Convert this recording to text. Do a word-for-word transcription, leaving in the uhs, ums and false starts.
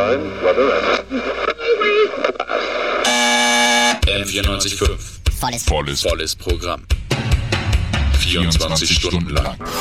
M vierundneunzig Komma fünf. Volles, Volles, volles Programm. vierundzwanzig Stunden lang.